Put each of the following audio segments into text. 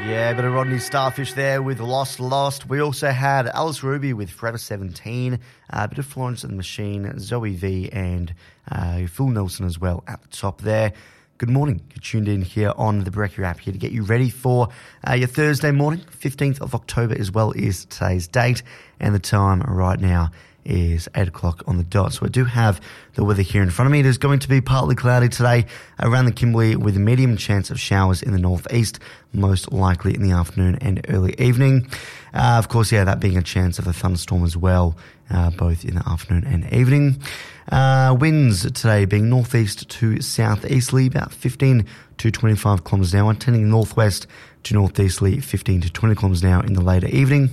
Yeah, a bit of Rodney Starfish there with Lost. We also had Alice Ruby with Forever 17, a bit of Florence and the Machine, Zoe V, and Phil Nelson as well at the top there. Good morning. You're tuned in here on the Brekkie app here to get you ready for your Thursday morning, 15th of October as well is today's date, and the time right now is 8 o'clock on the dot. So I do have the weather here in front of me. It is going to be partly cloudy today around the Kimberley with a medium chance of showers in the northeast, most likely in the afternoon and early evening. Of course, that being a chance of a thunderstorm as well, both in the afternoon and evening. Winds today being northeast to southeasterly, about 15 to 25 kilometres an hour, tending northwest to northeasterly, 15 to 20 kilometres an hour in the later evening.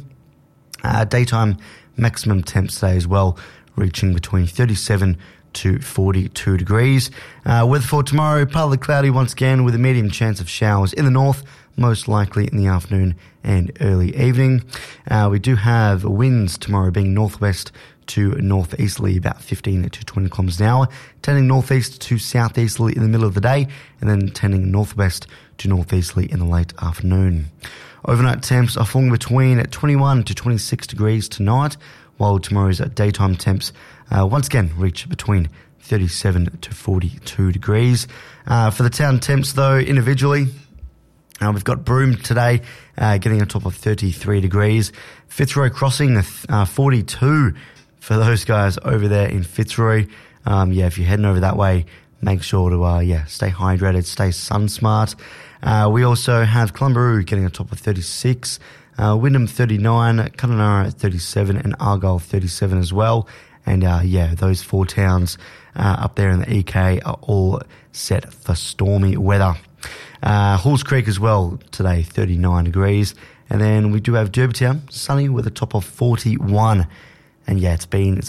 Daytime maximum temps today as well, reaching between 37 to 42 degrees. Weather for tomorrow, partly cloudy once again with a medium chance of showers in the north, most likely in the afternoon and early evening. We do have winds tomorrow being northwest to northeasterly, about 15 to 20 kilometres an hour, tending northeast to southeasterly in the middle of the day, and then tending northwest to northeasterly in the late afternoon. Overnight temps are falling between 21 to 26 degrees tonight, while tomorrow's daytime temps once again reach between 37 to 42 degrees. For the town temps, though, individually, we've got Broome today getting on top of 33 degrees. Fitzroy Crossing, 42 for those guys over there in Fitzroy. If you're heading over that way, make sure to stay hydrated, stay sun smart. We also have Clumbaroo getting on top of 36, Wyndham 39, Kununurra 37, and Argyle 37 as well. And those four towns up there in the EK are all set for stormy weather. Halls Creek as well today, 39 degrees. And then we do have Durbantown, sunny with a top of 41. And it's been